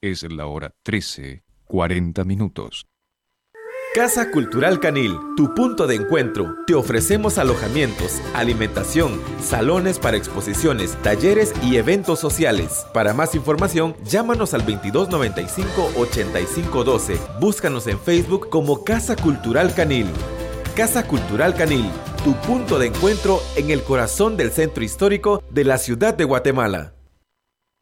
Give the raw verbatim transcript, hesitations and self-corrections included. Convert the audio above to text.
Es la hora trece, cuarenta minutos. Casa Cultural Canil, tu punto de encuentro. Te ofrecemos alojamientos, alimentación, salones para exposiciones, talleres y eventos sociales. Para más información, llámanos al veintidós noventa y cinco, ochenta y cinco doce. Búscanos en Facebook como Casa Cultural Canil. Casa Cultural Canil, tu punto de encuentro en el corazón del centro histórico de la ciudad de Guatemala.